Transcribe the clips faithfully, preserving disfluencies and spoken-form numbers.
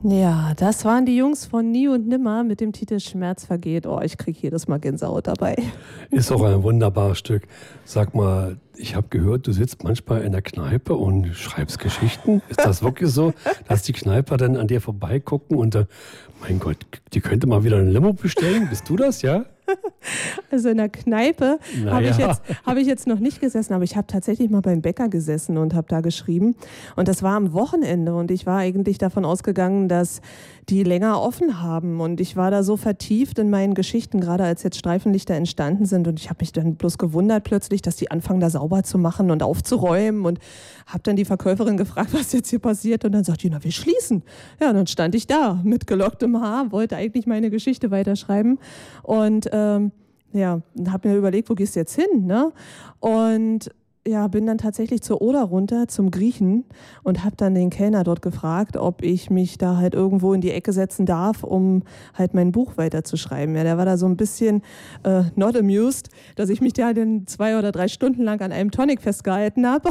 Ja, das waren die Jungs von Nie und Nimmer mit dem Titel Schmerz vergeht. Oh, ich kriege jedes Mal Gänsehaut dabei. Ist auch ein wunderbares Stück. Sag mal, ich habe gehört, du sitzt manchmal in der Kneipe und schreibst Geschichten. Ist das wirklich so, dass die Kneiper dann an dir vorbeigucken und da, mein Gott, die könnte mal wieder ein Limo bestellen? Bist du das, ja? Also in der Kneipe Naja. habe ich, jetzt- habe ich jetzt noch nicht gesessen, aber ich habe tatsächlich mal beim Bäcker gesessen und habe da geschrieben. Und das war am Wochenende und ich war eigentlich davon ausgegangen, dass die länger offen haben. Und ich war da so vertieft in meinen Geschichten, gerade als jetzt Streifenlichter entstanden sind. Und ich habe mich dann bloß gewundert plötzlich, dass die anfangen, da sauber zu machen und aufzuräumen. Und habe dann die Verkäuferin gefragt, was jetzt hier passiert. Und dann sagt die, na, wir schließen. Ja, und dann stand ich da mit gelocktem Haar, wollte eigentlich meine Geschichte weiterschreiben. Und ähm, ja, habe mir überlegt, wo gehst du jetzt hin? Ne? Und ja, bin dann tatsächlich zur Oder runter, zum Griechen und habe dann den Kellner dort gefragt, ob ich mich da halt irgendwo in die Ecke setzen darf, um halt mein Buch weiterzuschreiben. Ja, der war da so ein bisschen äh, not amused, dass ich mich da dann zwei oder drei Stunden lang an einem Tonic festgehalten habe.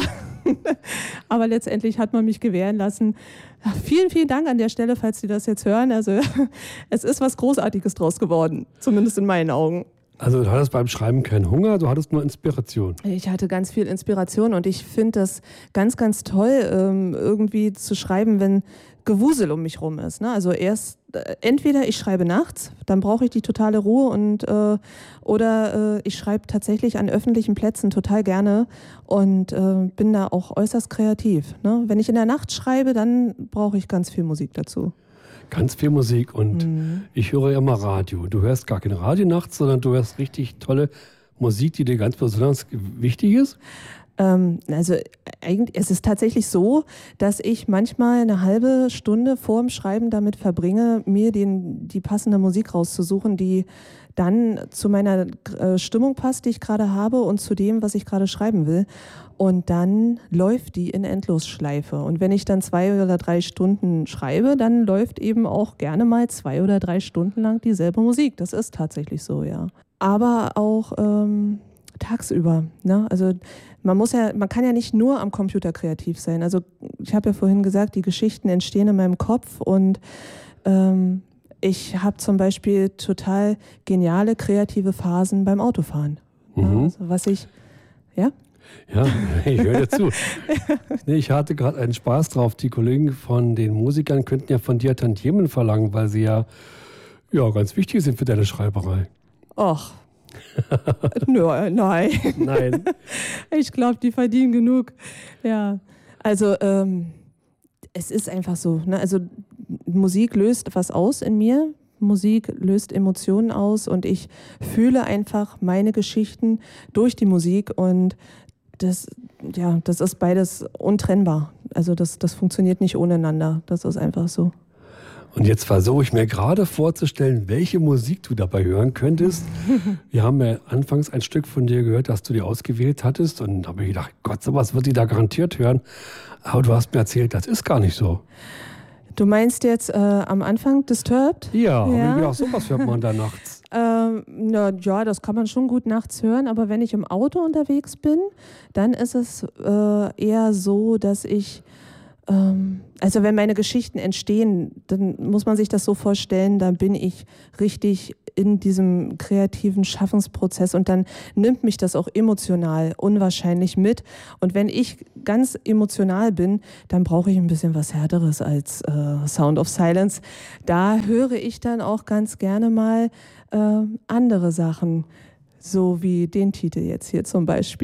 Aber letztendlich hat man mich gewähren lassen. Ja, vielen, vielen Dank an der Stelle, falls Sie das jetzt hören. Also es ist was Großartiges draus geworden, zumindest in meinen Augen. Also du hattest beim Schreiben keinen Hunger, du hattest nur Inspiration. Ich hatte ganz viel Inspiration und ich finde das ganz, ganz toll, ähm, irgendwie zu schreiben, wenn Gewusel um mich rum ist. Ne? Also erst, äh, entweder ich schreibe nachts, dann brauche ich die totale Ruhe und äh, oder äh, ich schreibe tatsächlich an öffentlichen Plätzen total gerne und äh, bin da auch äußerst kreativ. Ne? Wenn ich in der Nacht schreibe, dann brauche ich ganz viel Musik dazu. Ganz viel Musik und Mhm. ich höre ja immer Radio. Du hörst gar kein Radio nachts, sondern du hörst richtig tolle Musik, die dir ganz besonders wichtig ist. Ähm, also eigentlich, es ist tatsächlich so, dass ich manchmal eine halbe Stunde vor dem Schreiben damit verbringe, mir den, die passende Musik rauszusuchen, die dann zu meiner äh, Stimmung passt, die ich gerade habe und zu dem, was ich gerade schreiben will. Und dann läuft die in Endlosschleife. Und wenn ich dann zwei oder drei Stunden schreibe, dann läuft eben auch gerne mal zwei oder drei Stunden lang dieselbe Musik. Das ist tatsächlich so, ja. Aber auch ähm, tagsüber. Ne? Also man muss ja, man kann ja nicht nur am Computer kreativ sein. Also ich habe ja vorhin gesagt, die Geschichten entstehen in meinem Kopf und ähm, ich habe zum Beispiel total geniale kreative Phasen beim Autofahren. Ja, Mhm. also was ich, ja? Ja, ich höre dir zu. Nee, ich hatte gerade einen Spaß drauf. Die Kollegen von den Musikern könnten ja von dir Tantiemen verlangen, weil sie ja, ja ganz wichtig sind für deine Schreiberei. Och, nö, nein. Nein. Ich glaube, die verdienen genug. Ja, also ähm, es ist einfach so. Ne? Also Musik löst was aus in mir. Musik löst Emotionen aus und ich fühle einfach meine Geschichten durch die Musik und das, ja, das ist beides untrennbar. Also das, das funktioniert nicht ohne einander. Das ist einfach so. Und jetzt versuche ich mir gerade vorzustellen, welche Musik du dabei hören könntest. Wir haben ja anfangs ein Stück von dir gehört, das du dir ausgewählt hattest. Und da habe ich gedacht, Gott, sowas wird die da garantiert hören. Aber du hast mir erzählt, das ist gar nicht so. Du meinst jetzt äh, am Anfang Disturbed? Ja, Ja. ja. Gedacht, sowas hört man da nachts. Ähm, na, ja, das kann man schon gut nachts hören, aber wenn ich im Auto unterwegs bin, dann ist es äh, eher so, dass ich, ähm, also wenn meine Geschichten entstehen, dann muss man sich das so vorstellen, dann bin ich richtig in diesem kreativen Schaffensprozess und dann nimmt mich das auch emotional unwahrscheinlich mit. Und wenn ich ganz emotional bin, dann brauche ich ein bisschen was Härteres als äh, Sound of Silence. Da höre ich dann auch ganz gerne mal äh, andere Sachen, so wie den Titel jetzt hier zum Beispiel.